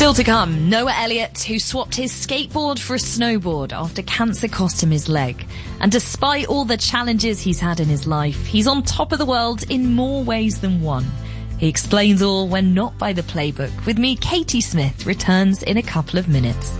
Still to come, Noah Elliott, who swapped his skateboard for a snowboard after cancer cost him his leg. And despite all the challenges he's had in his life, he's on top of the world in more ways than one. He explains all when not by the playbook. With me, Katie Smith returns in a couple of minutes.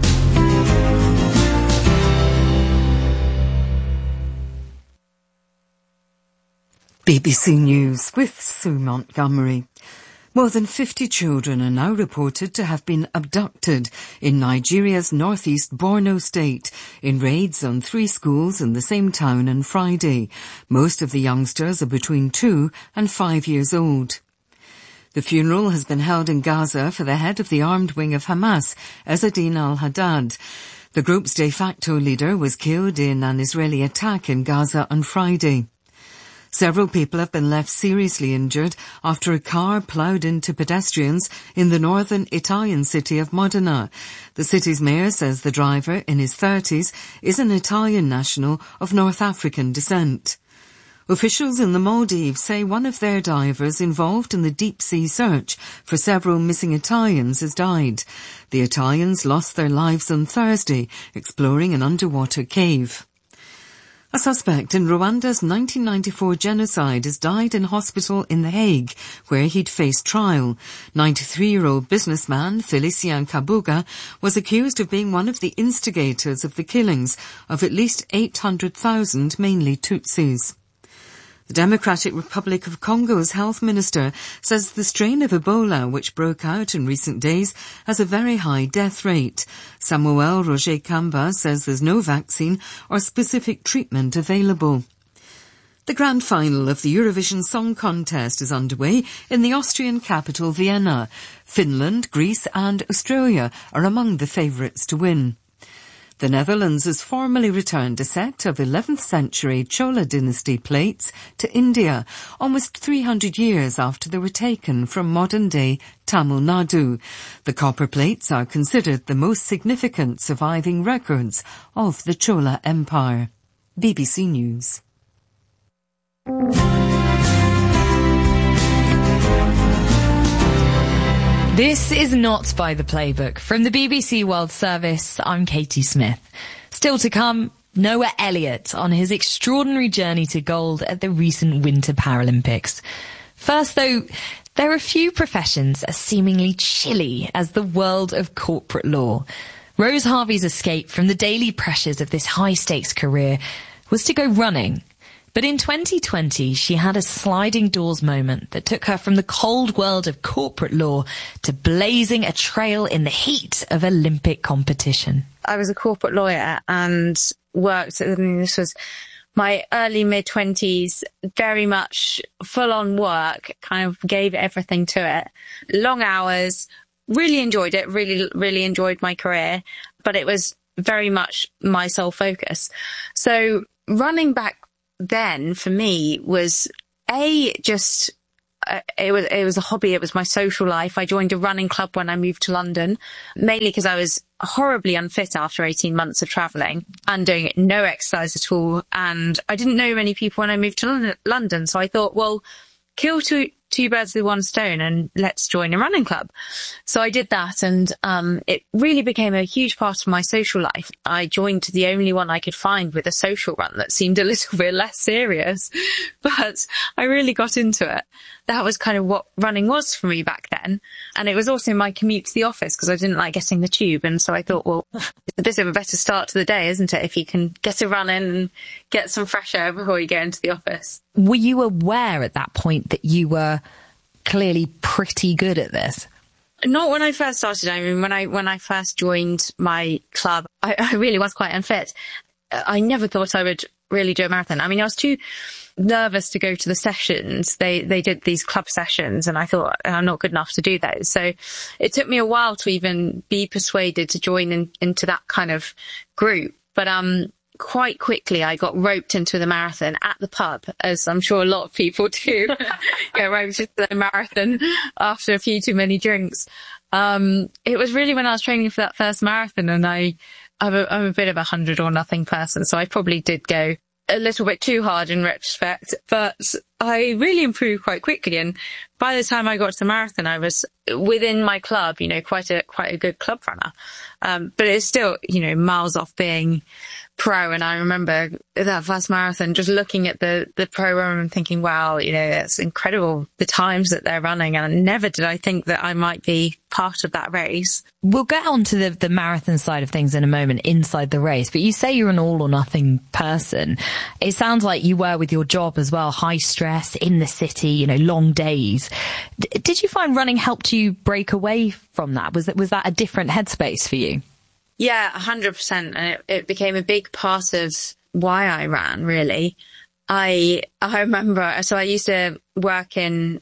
BBC News with Sue Montgomery. More than 50 children are now reported to have been abducted in Nigeria's northeast Borno state in raids on 3 schools in the same town on Friday. Most of the youngsters are between 2 and 5 years old. The funeral has been held in Gaza for the head of the armed wing of Hamas, Ezzedine al-Haddad. The group's de facto leader was killed in an Israeli attack in Gaza on Friday. Several people have been left seriously injured after a car ploughed into pedestrians in the northern Italian city of Modena. The city's mayor says the driver, in his 30s, is an Italian national of North African descent. Officials in the Maldives say one of their divers involved in the deep-sea search for several missing Italians has died. The Italians lost their lives on Thursday exploring an underwater cave. A suspect in Rwanda's 1994 genocide has died in hospital in The Hague, where he'd faced trial. 93-year-old businessman Felicien Kabuga was accused of being one of the instigators of the killings of at least 800,000, mainly Tutsis. The Democratic Republic of Congo's health minister says the strain of Ebola, which broke out in recent days, has a very high death rate. Samuel Roger Kamba says there's no vaccine or specific treatment available. The grand final of the Eurovision Song Contest is underway in the Austrian capital Vienna. Finland, Greece and Australia are among the favourites to win. The Netherlands has formally returned a set of 11th century Chola dynasty plates to India, almost 300 years after they were taken from modern-day Tamil Nadu. The copper plates are considered the most significant surviving records of the Chola Empire. BBC News. This is not by the playbook. From the BBC World Service, I'm Katie Smith. Still to come, Noah Elliott on his extraordinary journey to gold at the recent Winter Paralympics. First, though, there are few professions as seemingly chilly as the world of corporate law. Rose Harvey's escape from the daily pressures of this high-stakes career was to go running. But in 2020, she had a sliding doors moment that took her from the cold world of corporate law to blazing a trail in the heat of Olympic competition. I was a corporate lawyer and worked, this was my early mid-20s, very much full-on work, kind of gave everything to it. Long hours, really enjoyed it, really enjoyed my career, but it was very much my sole focus. So running back then for me was it was a hobby. It was my social life. I joined a running club when I moved to London, mainly because I was horribly unfit after 18 months of travelling and doing no exercise at all. And I didn't know many people when I moved to London. So I thought, well, kill two birds with one stone and let's join a running club. So I did that, and it really became a huge part of my social life. I joined the only one I could find with a social run that seemed a little bit less serious, but I really got into it. That was kind of what running was for me back then. And it was also my commute to the office because I didn't like getting the tube. And so I thought, well, it's a bit of a better start to the day, isn't it? If you can get a run in and get some fresh air before you go into the office. Were you aware at that point that you were clearly pretty good at this? Not when I first started. I mean, when I first joined my club, I really was quite unfit. I never thought I would really do a marathon. I mean, I was too nervous to go to the sessions. They did these club sessions, and I thought I'm not good enough to do those. So it took me a while to even be persuaded to join into that kind of group. But quite quickly, I got roped into the marathon at the pub, as I'm sure a lot of people do. Get roped into the marathon after a few too many drinks. It was really when I was training for that first marathon, and I'm a bit of a 100 or nothing person, so I probably did go a little bit too hard in retrospect, but I really improved quite quickly. And by the time I got to the marathon, I was within my club, quite a good club runner. But it's still, miles off being pro. And I remember that first marathon, just looking at the pro run and thinking, wow, it's incredible, the times that they're running. And never did I think that I might be part of that race. We'll get on to the marathon side of things in a moment inside the race, but you say you're an all or nothing person. It sounds like you were with your job as well, high stress in the city, long days. Did you find running helped you break away from that? Was that a different headspace for you? Yeah, 100%. And it became a big part of why I ran, really. I remember, so I used to work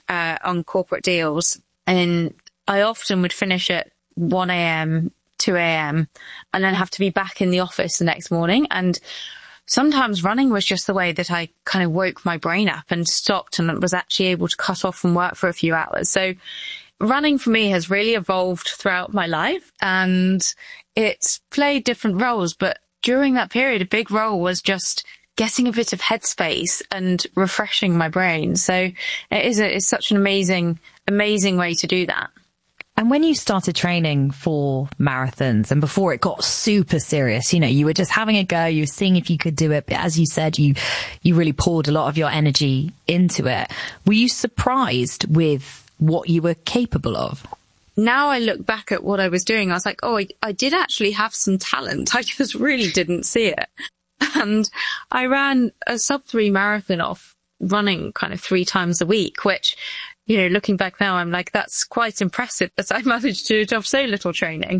on corporate deals, and I often would finish at 1 a.m., 2 a.m., and then have to be back in the office the next morning. And sometimes running was just the way that I kind of woke my brain up and stopped and was actually able to cut off from work for a few hours. So running for me has really evolved throughout my life, and it's played different roles. But during that period, a big role was just getting a bit of headspace and refreshing my brain. So it's such an amazing way to do that. And when you started training for marathons and before it got super serious, you were just having a go, you were seeing if you could do it. But as you said, you really poured a lot of your energy into it. Were you surprised with what you were capable of? Now I look back at what I was doing, I was like, oh, I did actually have some talent. I just really didn't see it. And I ran a sub-3 marathon off running kind of 3 times a week, which, looking back now, I'm like, that's quite impressive that I managed to have so little training.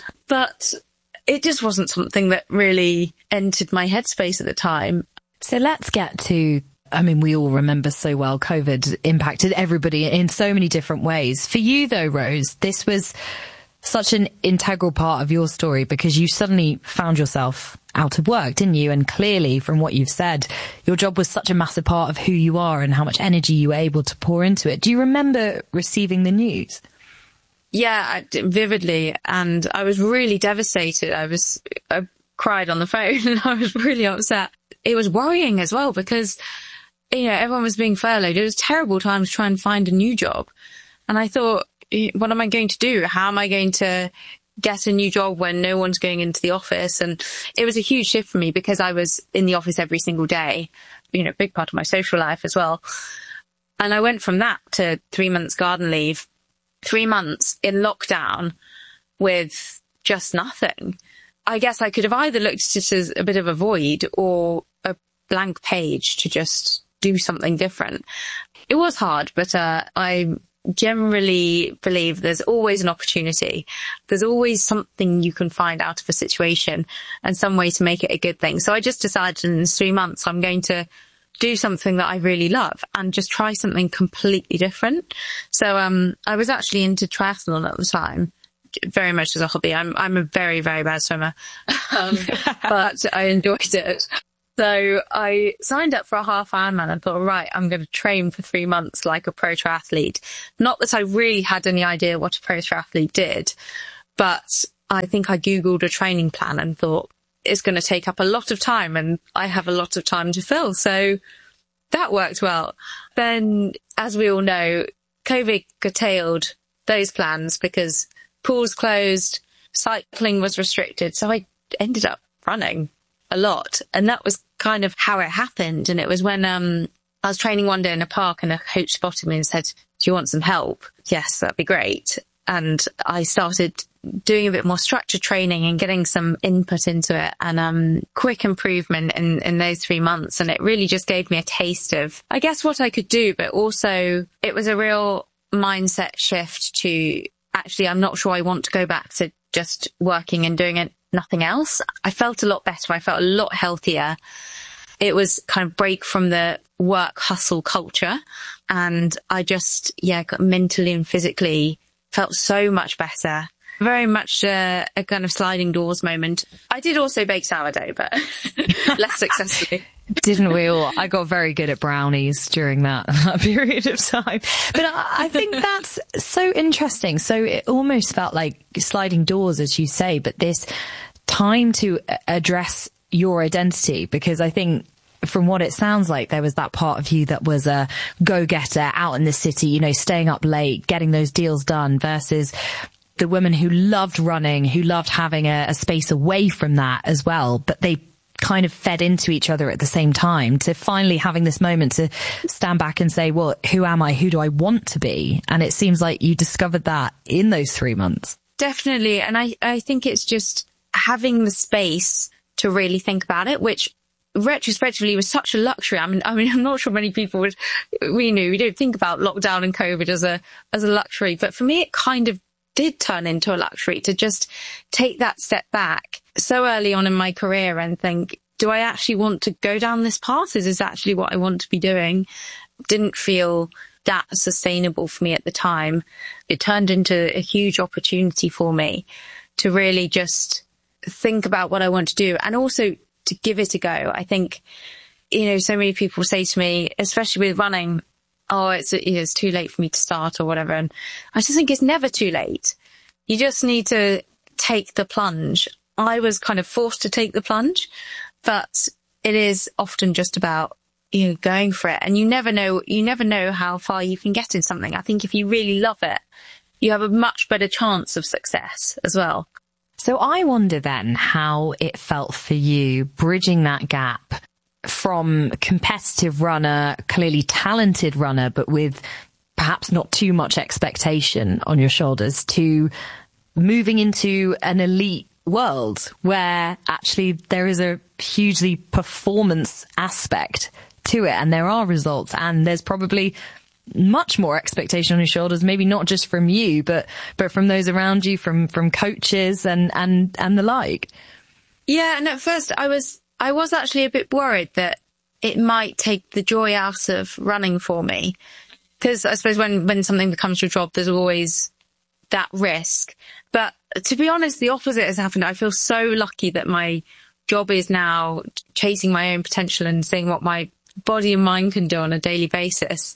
But it just wasn't something that really entered my headspace at the time. So let's get to, we all remember so well, COVID impacted everybody in so many different ways. For you though, Rose, this was such an integral part of your story because you suddenly found yourself out of work, didn't you? And clearly from what you've said, your job was such a massive part of who you are and how much energy you were able to pour into it. Do you remember receiving the news? Yeah, vividly. And I was really devastated. I cried on the phone and I was really upset. It was worrying as well because, everyone was being furloughed. It was a terrible time to try and find a new job. And I thought, what am I going to do? How am I going to get a new job when no one's going into the office? And it was a huge shift for me because I was in the office every single day, a big part of my social life as well. And I went from that to 3 months garden leave, 3 months in lockdown with just nothing. I guess I could have either looked at it as a bit of a void or a blank page to just do something different. It was hard, but I generally believe there's always an opportunity. There's always something you can find out of a situation and some way to make it a good thing. So I just decided in 3 months I'm going to do something that I really love and just try something completely different. So I was actually into triathlon at the time, very much as a hobby. I'm a very, very bad swimmer, but I enjoyed it. So I signed up for a half Ironman and thought, right, I'm going to train for 3 months like a pro triathlete. Not that I really had any idea what a pro triathlete did, but I think I Googled a training plan and thought it's going to take up a lot of time and I have a lot of time to fill. So that worked well. Then, as we all know, COVID curtailed those plans because pools closed, cycling was restricted. So I ended up running a lot. And that was kind of how it happened. And it was when I was training one day in a park and a coach spotted me and said, do you want some help? Yes, that'd be great. And I started doing a bit more structured training and getting some input into it and quick improvement in those 3 months. And it really just gave me a taste of, I guess, what I could do. But also it was a real mindset shift to actually, I'm not sure I want to go back to just working and doing it, nothing else. I felt a lot better. I felt a lot healthier. It was kind of break from the work hustle culture. And I just, got mentally and physically felt so much better. Very much a kind of sliding doors moment. I did also bake sourdough, but less successfully. Didn't we all? I got very good at brownies during that period of time. But I think that's so interesting. So it almost felt like sliding doors, as you say, but this time to address your identity, because I think from what it sounds like, there was that part of you that was a go-getter out in the city, you know, staying up late, getting those deals done, versus the woman who loved running, who loved having a space away from that as well, but they kind of fed into each other at the same time, to finally having this moment to stand back and say, well, who am I? Who do I want to be? And it seems like you discovered that in those 3 months. Definitely. And I think it's just having the space to really think about it, which retrospectively was such a luxury. I mean, I'm not sure many people we don't think about lockdown and COVID as a luxury, but for me, it kind of did turn into a luxury to just take that step back so early on in my career and think, do I actually want to go down this path? Is this actually what I want to be doing? Didn't feel that sustainable for me at the time. It turned into a huge opportunity for me to really just think about what I want to do and also to give it a go. I think, you know, so many people say to me, especially with running, oh, it's too late for me to start or whatever. And I just think it's never too late. You just need to take the plunge. I was kind of forced to take the plunge, but it is often just about, you know, going for it. And you never know how far you can get in something. I think if you really love it, you have a much better chance of success as well. So I wonder then how it felt for you bridging that gap from competitive runner, clearly talented runner, but with perhaps not too much expectation on your shoulders, to moving into an elite world where actually there is a hugely performance aspect to it, and there are results, and there's probably much more expectation on your shoulders, maybe not just from you, but from those around you, from coaches and the like. Yeah, and at first I was actually a bit worried that it might take the joy out of running for me. Because I suppose when something becomes your job, there's always that risk. But to be honest, the opposite has happened. I feel so lucky that my job is now chasing my own potential and seeing what my body and mind can do on a daily basis.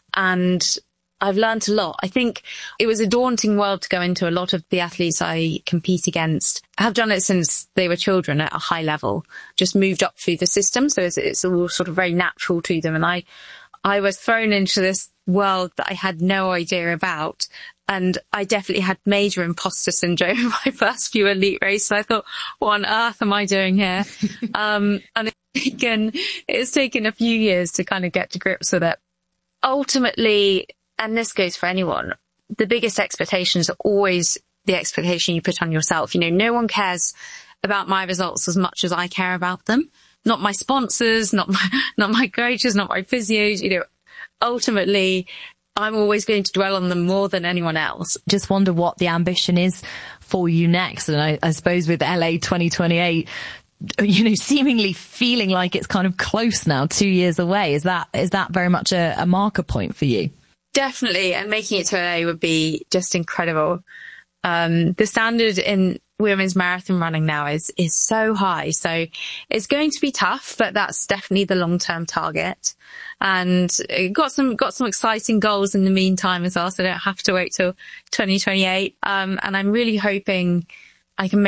And I've learned a lot. I think it was a daunting world to go into. A lot of the athletes I compete against have done it since they were children at a high level, just moved up through the system. So it's all sort of very natural to them. And I was thrown into this world that I had no idea about. And I definitely had major imposter syndrome in my first few elite races. I thought, what on earth am I doing here? And it's taken a few years to kind of get to grips with it. Ultimately, and this goes for anyone, the biggest expectations are always the expectation you put on yourself. You know, no one cares about my results as much as I care about them. Not my sponsors, not my coaches, not my physios. You know, ultimately, I'm always going to dwell on them more than anyone else. Just wonder what the ambition is for you next. And I suppose with LA 2028, you know, seemingly feeling like it's kind of close now, 2 years away. Is that very much a marker point for you? Definitely. And making it to LA would be just incredible. The standard in women's marathon running now is so high. So it's going to be tough, but that's definitely the long-term target. And got some exciting goals in the meantime as well. So I don't have to wait till 2028. And I'm really hoping I can make